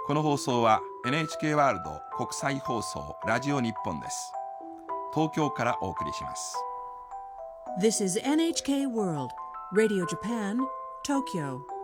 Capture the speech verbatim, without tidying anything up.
この放送は エヌエイチケー ワールド国際放送ラジオ日本です。東京からお送りします。 This is エヌエイチケー World Radio Japan, Tokyo